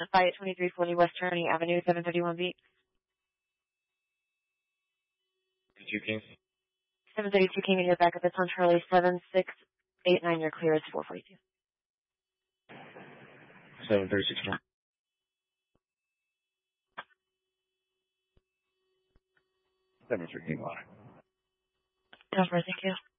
By at 2340 West Turney Avenue, 731 Beat. 2 King. 732 King, and you're back up. It's on Charlie 7689. You're clear. It's 442. 736. 7 King line. Thank you.